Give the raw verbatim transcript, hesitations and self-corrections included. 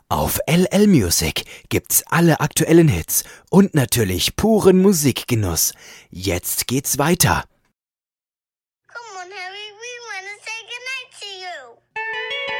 Auf L L Music gibt's alle aktuellen Hits und natürlich puren Musikgenuss. Jetzt geht's weiter. Come on, Harry, we want to say goodnight to you.